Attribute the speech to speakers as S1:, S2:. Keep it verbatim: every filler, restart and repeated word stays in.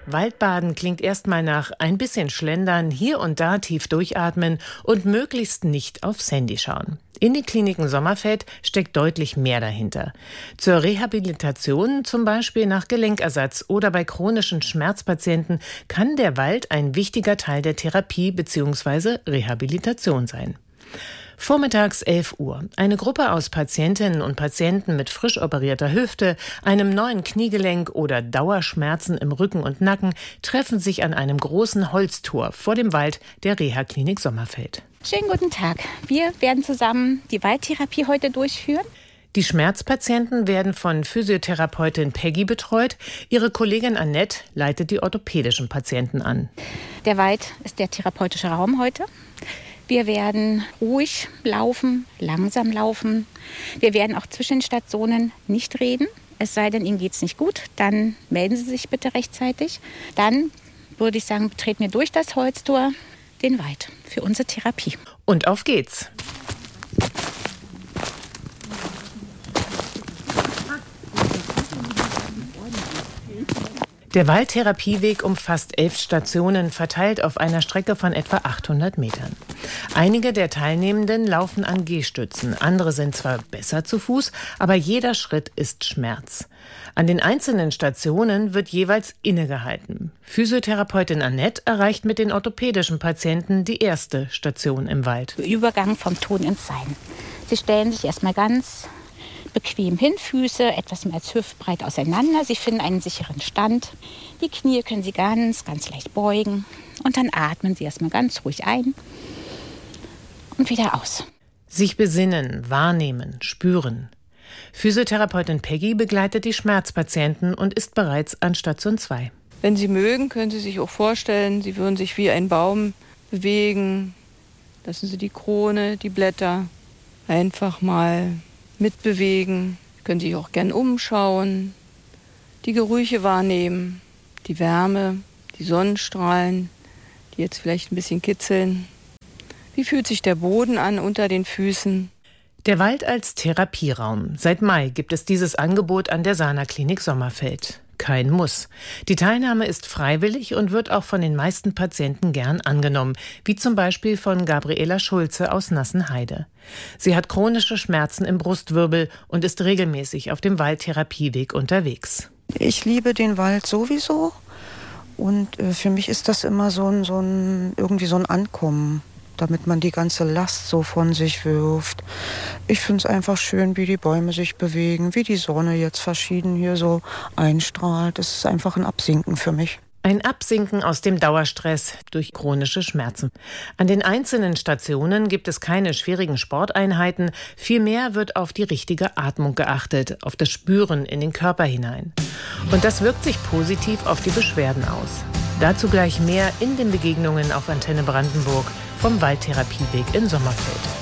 S1: Waldbaden klingt erstmal nach ein bisschen schlendern, hier und da tief durchatmen und möglichst nicht aufs Handy schauen. In den Kliniken Sommerfeld steckt deutlich mehr dahinter. Zur Rehabilitation, zum Beispiel nach Gelenkersatz oder bei chronischen Schmerzpatienten, kann der Wald ein wichtiger Teil der Therapie bzw. Rehabilitation sein. Vormittags elf Uhr. Eine Gruppe aus Patientinnen und Patienten mit frisch operierter Hüfte, einem neuen Kniegelenk oder Dauerschmerzen im Rücken und Nacken treffen sich an einem großen Holztor vor dem Wald der Reha-Klinik Sommerfeld.
S2: Schönen guten Tag. Wir werden zusammen die Waldtherapie heute durchführen.
S1: Die Schmerzpatienten werden von Physiotherapeutin Peggy betreut. Ihre Kollegin Annette leitet die orthopädischen Patienten an.
S2: Der Wald ist der therapeutische Raum heute. Wir werden ruhig laufen, langsam laufen. Wir werden auch zwischen Stationen nicht reden. Es sei denn, Ihnen geht es nicht gut, dann melden Sie sich bitte rechtzeitig. Dann würde ich sagen, betreten wir durch das Holztor den Wald für unsere Therapie.
S1: Und auf geht's. Der Waldtherapieweg umfasst elf Stationen, verteilt auf einer Strecke von etwa achthundert Metern. Einige der Teilnehmenden laufen an Gehstützen, andere sind zwar besser zu Fuß, aber jeder Schritt ist Schmerz. An den einzelnen Stationen wird jeweils innegehalten. Physiotherapeutin Annette erreicht mit den orthopädischen Patienten die erste Station im Wald.
S2: Übergang vom Tun ins Sein. Sie stellen sich erstmal ganz bequem hin, Füße etwas mehr als hüftbreit auseinander. Sie finden einen sicheren Stand. Die Knie können Sie ganz, ganz leicht beugen. Und dann atmen Sie erstmal ganz ruhig ein und wieder aus.
S1: Sich besinnen, wahrnehmen, spüren. Physiotherapeutin Peggy begleitet die Schmerzpatienten und ist bereits an Station zwei.
S3: Wenn Sie mögen, können Sie sich auch vorstellen, Sie würden sich wie ein Baum bewegen. Lassen Sie die Krone, die Blätter einfach mal mitbewegen. Sie können sich auch gern umschauen, die Gerüche wahrnehmen, die Wärme, die Sonnenstrahlen, die jetzt vielleicht ein bisschen kitzeln. Wie fühlt sich der Boden an unter den Füßen?
S1: Der Wald als Therapieraum. Seit Mai gibt es dieses Angebot an der Sana-Klinik Sommerfeld. Kein Muss. Die Teilnahme ist freiwillig und wird auch von den meisten Patienten gern angenommen, wie zum Beispiel von Gabriela Schulze aus Nassenheide. Sie hat chronische Schmerzen im Brustwirbel und ist regelmäßig auf dem Waldtherapieweg unterwegs.
S4: Ich liebe den Wald sowieso und äh, für mich ist das immer so ein, so ein, irgendwie so ein Ankommen, damit man die ganze Last so von sich wirft. Ich finde es einfach schön, wie die Bäume sich bewegen, wie die Sonne jetzt verschieden hier so einstrahlt. Es ist einfach ein Absinken für mich.
S1: Ein Absinken aus dem Dauerstress durch chronische Schmerzen. An den einzelnen Stationen gibt es keine schwierigen Sporteinheiten. Vielmehr wird auf die richtige Atmung geachtet, auf das Spüren in den Körper hinein. Und das wirkt sich positiv auf die Beschwerden aus. Dazu gleich mehr in den Begegnungen auf Antenne Brandenburg vom Waldtherapieweg in Sommerfeld.